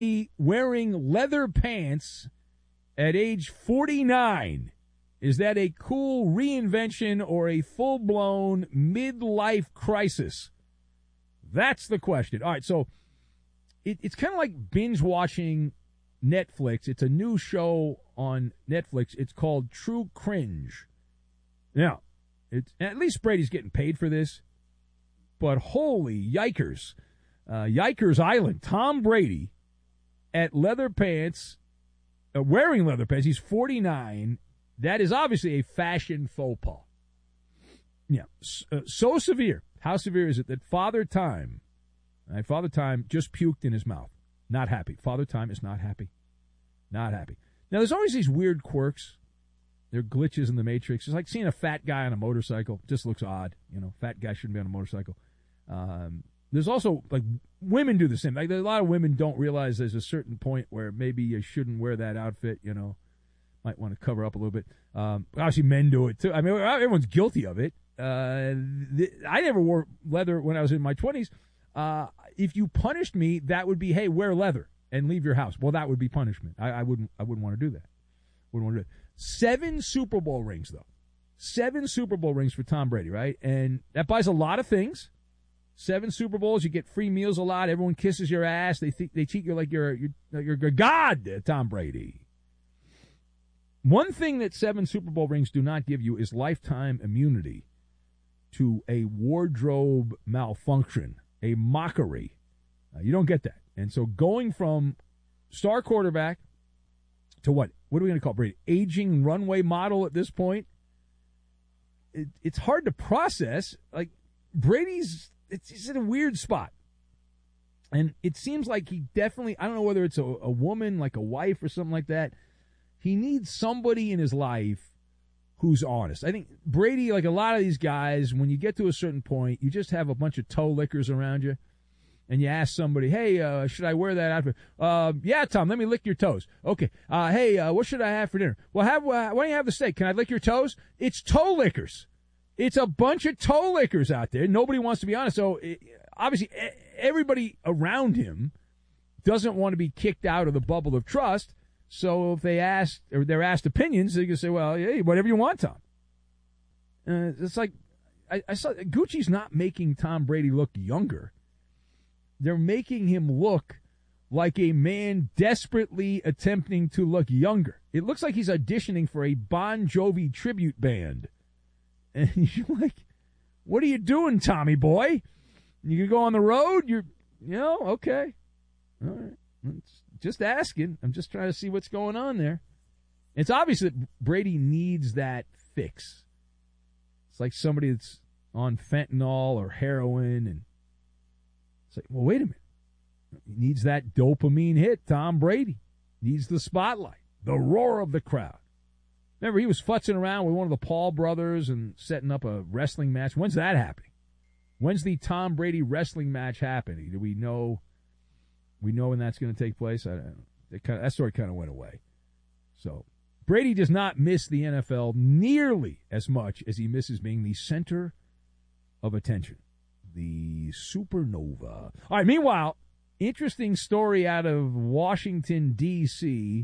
wearing leather pants at age 49. Is that a cool reinvention or a full-blown midlife crisis? That's the question. All right, so it's kind of like binge-watching Netflix. It's a new show on Netflix. It's called True Cringe. Now, at least Brady's getting paid for this, but holy yikers. Yikers Island. Tom Brady at leather pants, wearing leather pants. He's 49. That is obviously a fashion faux pas. Yeah, so severe. How severe is it that Father Time just puked in his mouth? Not happy. Father Time is not happy. Not happy. Now, there's always these weird quirks. There are glitches in the Matrix. It's like seeing a fat guy on a motorcycle. Just looks odd. Fat guy shouldn't be on a motorcycle. There's also, like, women do the same. Like, a lot of women don't realize there's a certain point where maybe you shouldn't wear that outfit, Might want to cover up a little bit. Obviously, men do it, too. I mean, everyone's guilty of it. I never wore leather when I was in my 20s. If you punished me, that would be, hey, wear leather and leave your house. Well, that would be punishment. I wouldn't want to do that. Wouldn't want to do it. 7 Super Bowl rings, though. 7 Super Bowl rings for Tom Brady, right? And that buys a lot of things. 7 Super Bowls, you get free meals a lot. Everyone kisses your ass. They treat you like you're God, Tom Brady. One thing that 7 Super Bowl rings do not give you is lifetime immunity to a wardrobe malfunction, a mockery. You don't get that. And so going from star quarterback to what? What are we going to call Brady? Aging runway model at this point? It's hard to process. Like, Brady's, he's in a weird spot. And it seems like he definitely, I don't know whether it's a woman, like a wife or something like that. He needs somebody in his life who's honest. I think Brady, like a lot of these guys, when you get to a certain point, you just have a bunch of toe lickers around you. And you ask somebody, hey, should I wear that outfit? Yeah, Tom, let me lick your toes. Okay. Hey, what should I have for dinner? Well, why don't you have the steak? Can I lick your toes? It's toe lickers. It's a bunch of toe lickers out there. Nobody wants to be honest. So, obviously, everybody around him doesn't want to be kicked out of the bubble of trust. So, if they're asked opinions, they can say, well, hey, whatever you want, Tom. It's like, I saw Gucci's not making Tom Brady look younger. They're making him look like a man desperately attempting to look younger. It looks like he's auditioning for a Bon Jovi tribute band. And you're like, what are you doing, Tommy boy? You can go on the road? Okay. All right. Just asking. I'm just trying to see what's going on there. It's obvious that Brady needs that fix. It's like somebody that's on fentanyl or heroin and it's like, well, wait a minute. He needs that dopamine hit, Tom Brady. Needs the spotlight, the roar of the crowd. Remember, he was futzing around with one of the Paul brothers and setting up a wrestling match. When's that happening? When's the Tom Brady wrestling match happening? Do we know? We know when that's going to take place? That story kind of went away. So, Brady does not miss the NFL nearly as much as he misses being the center of attention. The supernova. All right, meanwhile, interesting story out of Washington, D.C.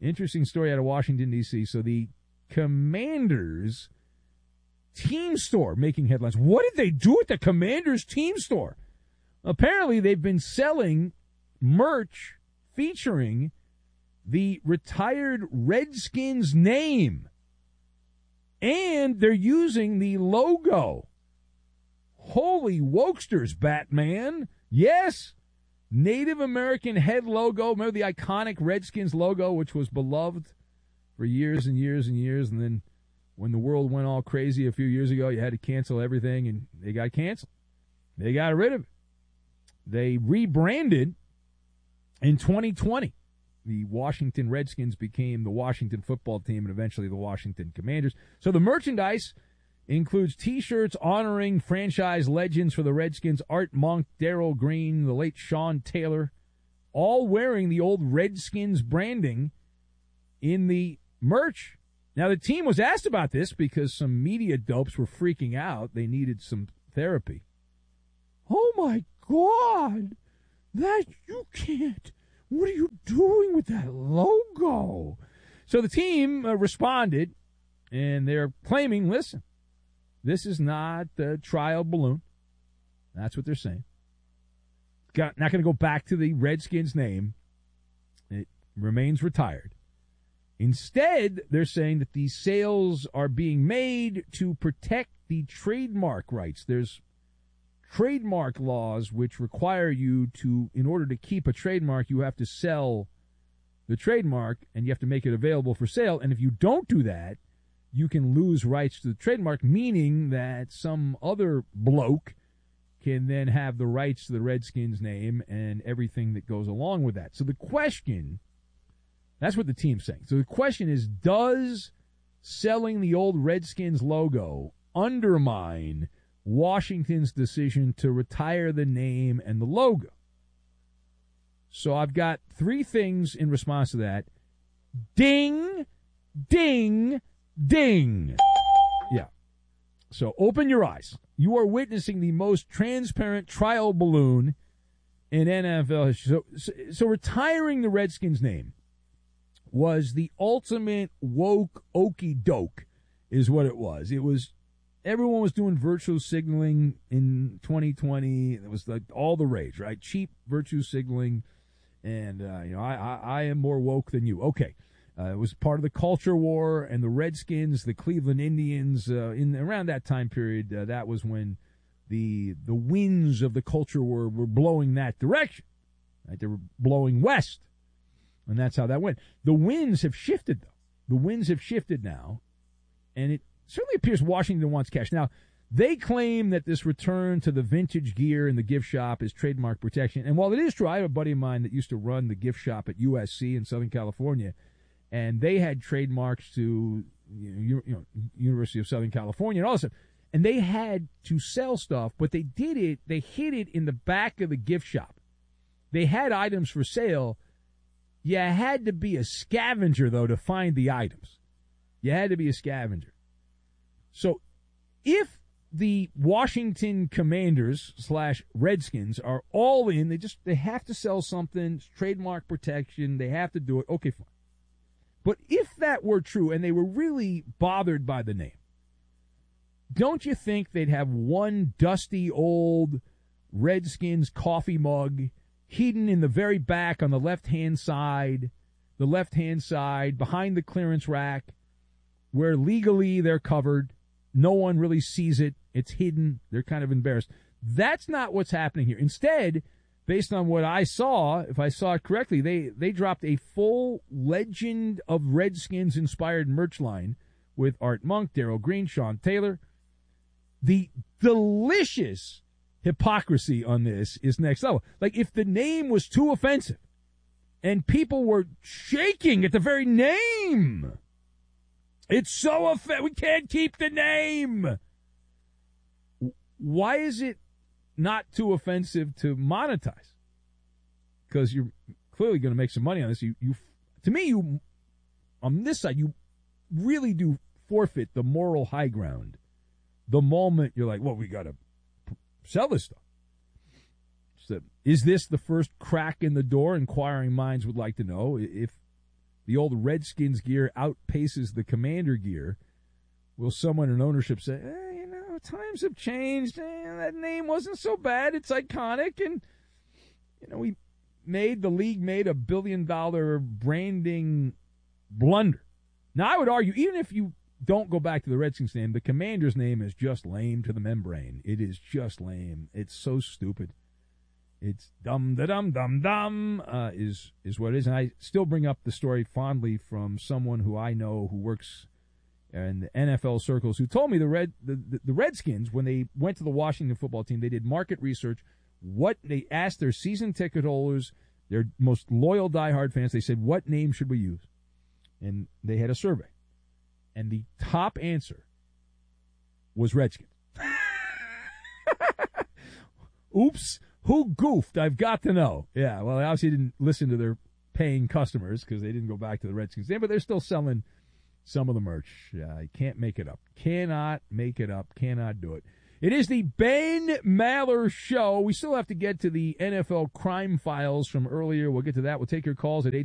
So the Commanders team store making headlines. What did they do at the Commanders team store? Apparently, they've been selling merch featuring the retired Redskins name. And they're using the logo. Holy wokesters, Batman. Yes. Native American head logo. Remember the iconic Redskins logo, which was beloved for years and years and years. And then when the world went all crazy a few years ago, you had to cancel everything, and they got canceled. They got rid of it. They rebranded in 2020. The Washington Redskins became the Washington football team and eventually the Washington Commanders. So the merchandise includes T-shirts honoring franchise legends for the Redskins, Art Monk, Darryl Green, the late Sean Taylor, all wearing the old Redskins branding in the merch. Now, the team was asked about this because some media dopes were freaking out. They needed some therapy. Oh, my God, that you can't what are you doing with that logo? So the team responded, and they're claiming, listen, this is not a trial balloon. That's what they're saying. Not going to go back to the Redskins name. It remains retired. Instead, they're saying that these sales are being made to protect the trademark rights. There's trademark laws which require you to, in order to keep a trademark, you have to sell the trademark and you have to make it available for sale. And if you don't do that, you can lose rights to the trademark, meaning that some other bloke can then have the rights to the Redskins name and everything that goes along with that. So the question, that's what the team's saying. So the question is, does selling the old Redskins logo undermine Washington's decision to retire the name and the logo? So I've got three things in response to that. Ding, ding, ding. Yeah. So open your eyes. You are witnessing the most transparent trial balloon in NFL history. So retiring the Redskins name was the ultimate woke okie doke, is what it was. It was, everyone was doing virtue signaling in 2020. It was like all the rage, right? Cheap virtue signaling, and I am more woke than you. Okay. It was part of the culture war, and the Redskins, the Cleveland Indians, in around that time period, that was when the winds of the culture war were blowing that direction. Right? They were blowing west, and that's how that went. The winds have shifted, though. The winds have shifted now, and it certainly appears Washington wants cash. Now, they claim that this return to the vintage gear in the gift shop is trademark protection, and while it is true, I have a buddy of mine that used to run the gift shop at USC in Southern California, and they had trademarks to University of Southern California and all this stuff. And they had to sell stuff, but they hid it in the back of the gift shop. They had items for sale. You had to be a scavenger, though, to find the items. You had to be a scavenger. So if the Washington Commanders / Redskins are all in, they have to sell something, it's trademark protection, they have to do it, okay, fine. But if that were true and they were really bothered by the name, don't you think they'd have one dusty old Redskins coffee mug hidden in the very back on the left-hand side behind the clearance rack, where legally they're covered, no one really sees it, it's hidden, they're kind of embarrassed. That's not what's happening here. Instead, based on what I saw, if I saw it correctly, they dropped a full Legend of Redskins-inspired merch line with Art Monk, Darryl Green, Sean Taylor. The delicious hypocrisy on this is next level. Like, if the name was too offensive and people were shaking at the very name, it's so offensive, we can't keep the name. Why is it not too offensive to monetize? Because you're clearly going to make some money on this. To me, on this side, you really do forfeit the moral high ground the moment you're like, well, we got to sell this stuff. So, is this the first crack in the door? Inquiring minds would like to know. If the old Redskins gear outpaces the Commander gear, will someone in ownership say, times have changed. That name wasn't so bad. It's iconic. And, the league made $1 billion branding blunder. Now, I would argue, even if you don't go back to the Redskins name, the Commander's name is just lame to the membrane. It is just lame. It's so stupid. It's dum-da-dum-dum-dum is what it is. And I still bring up the story fondly from someone who I know who works in the NFL circles, who told me the Redskins, when they went to the Washington football team, they did market research. They asked their season ticket holders, their most loyal diehard fans, they said, what name should we use? And they had a survey. And the top answer was Redskins. Oops, who goofed? I've got to know. Yeah, well, they obviously didn't listen to their paying customers because they didn't go back to the Redskins name, but they're still selling some of the merch. I can't make it up. Cannot make it up. Cannot do it. It is the Ben Maller Show. We still have to get to the NFL crime files from earlier. We'll get to that. We'll take your calls at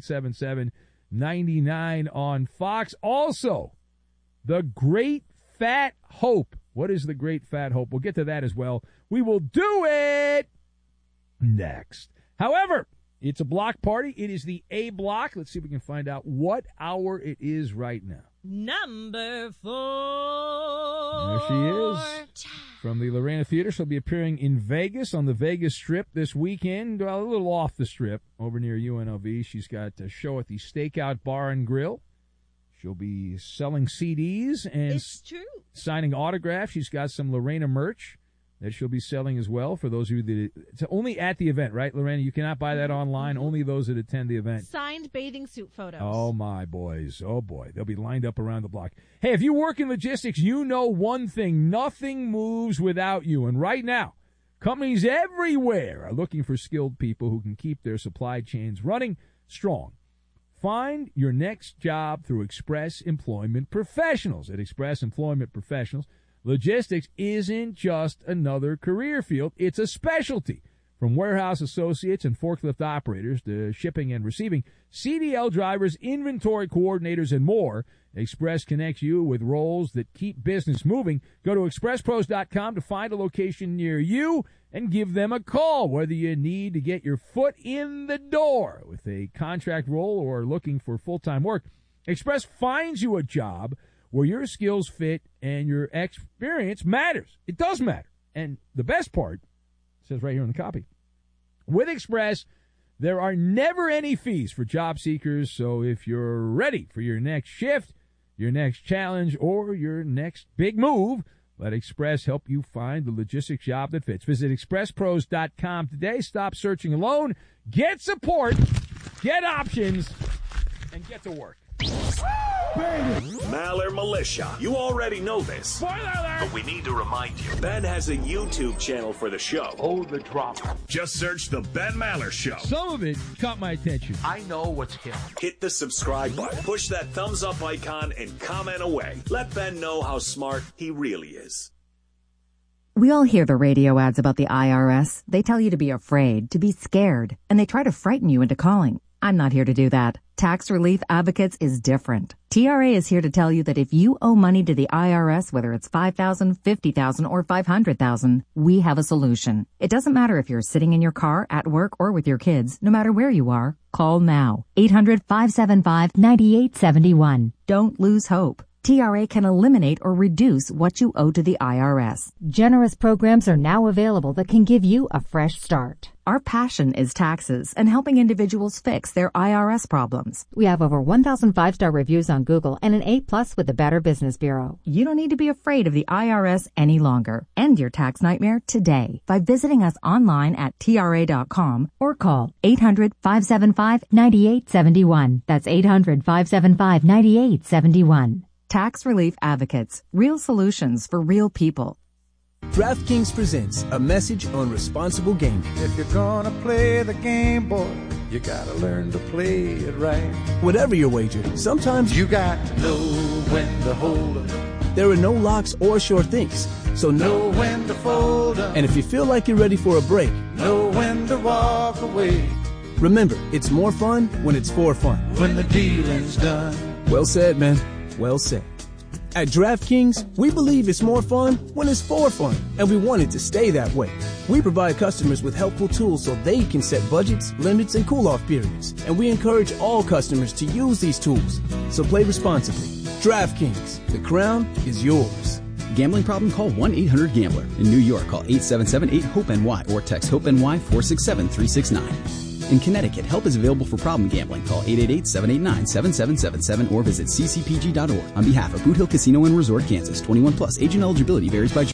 877-99 on Fox. Also, the Great Fat Hope. What is the Great Fat Hope? We'll get to that as well. We will do it next. However, it's a block party. It is the A block. Let's see if we can find out what hour it is right now. Number 4. There she is. From the Lorena Theater. She'll be appearing in Vegas on the Vegas Strip this weekend. Well, a little off the Strip over near UNLV. She's got a show at the Stakeout Bar and Grill. She'll be selling CDs and It's true. signing autographs. She's got some Lorena merch that she'll be selling as well for those of you that it's only at the event, right, Lorena? You cannot buy that online. Only those that attend the event. Signed bathing suit photos. Oh, my boys. Oh, boy. They'll be lined up around the block. Hey, if you work in logistics, you know one thing. Nothing moves without you. And right now, companies everywhere are looking for skilled people who can keep their supply chains running strong. Find your next job through Express Employment Professionals. At Express Employment Professionals, logistics isn't just another career field. It's a specialty. From warehouse associates and forklift operators to shipping and receiving, CDL drivers, inventory coordinators, and more, Express connects you with roles that keep business moving. Go to expresspros.com to find a location near you and give them a call, whether you need to get your foot in the door with a contract role or looking for full-time work. Express finds you a job where your skills fit and your experience matters. It does matter. And the best part, it says right here in the copy, with Express, there are never any fees for job seekers. So if you're ready for your next shift, your next challenge, or your next big move, let Express help you find the logistics job that fits. Visit expresspros.com today. Stop searching alone. Get support, get options, and get to work. Maller Militia. You already know this. Spoiler alert! But we need to remind you. Ben has a YouTube channel for the show. Oh, the drop. Just search The Ben Maller Show. Some of it caught my attention. I know what's hip. Hit the subscribe button, push that thumbs up icon, and comment away. Let Ben know how smart he really is. We all hear the radio ads about the IRS. They tell you to be afraid, to be scared, and they try to frighten you into calling. I'm not here to do that. Tax Relief Advocates is different. TRA is here to tell you that if you owe money to the IRS, whether it's $5,000, $50,000, or $500,000, we have a solution. It doesn't matter if you're sitting in your car, at work, or with your kids. No matter where you are, call now. 800-575-9871. Don't lose hope. TRA can eliminate or reduce what you owe to the IRS. Generous programs are now available that can give you a fresh start. Our passion is taxes and helping individuals fix their IRS problems. We have over 1,000 5-star reviews on Google and an A+ with the Better Business Bureau. You don't need to be afraid of the IRS any longer. End your tax nightmare today by visiting us online at TRA.com or call 800-575-9871. That's 800-575-9871. Tax Relief Advocates. Real solutions for real people. DraftKings presents a message on responsible gaming. If you're gonna play the game, boy, you gotta learn to play it right. Whatever your wager, sometimes You got to know when to hold 'em, there are no locks or sure things. So know when to fold 'em, And if you feel like you're ready for a break, know when to walk away. remember, it's more fun when it's for fun. When the dealing's done. Well said, man. Well said. At DraftKings, we believe it's more fun when it's for fun, and we want it to stay that way. We provide customers with helpful tools so they can set budgets, limits, and cool-off periods, and we encourage all customers to use these tools. So play responsibly. DraftKings, the crown is yours. Gambling problem? Call 1-800-GAMBLER. In New York, call 877-8-HOPE-NY or text HOPE-NY 467-369. In Connecticut, help is available for problem gambling. Call 888-789-7777 or visit ccpg.org. On behalf of Boot Hill Casino and Resort, Kansas, 21 plus. Agent eligibility varies by...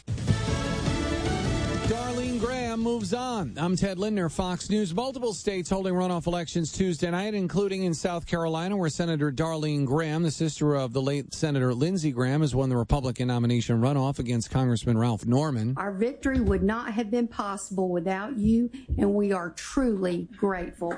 Darlene Graham moves on. I'm Ted Lindner, Fox News. Multiple states holding runoff elections Tuesday night, including in South Carolina, where Senator Darlene Graham, the sister of the late Senator Lindsey Graham, has won the Republican nomination runoff against Congressman Ralph Norman. Our victory would not have been possible without you, and we are truly grateful.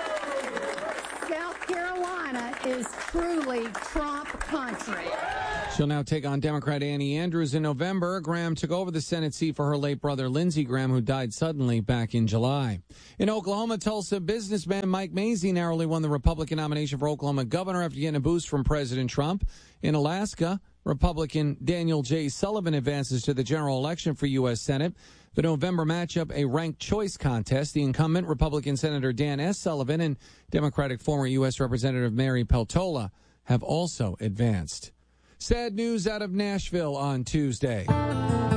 South Carolina is truly Trump country. She'll now take on Democrat Annie Andrews in November. Graham took over the Senate seat for her late brother Lindsey Graham, who died suddenly back in July. In Oklahoma, Tulsa businessman Mike Mazzei narrowly won the Republican nomination for Oklahoma governor after getting a boost from President Trump. In Alaska, Republican Daniel J. Sullivan advances to the general election for U.S. Senate. The November matchup, a ranked choice contest. The incumbent, Republican Senator Dan S. Sullivan, and Democratic former U.S. Representative Mary Peltola have also advanced. Sad news out of Nashville on Tuesday.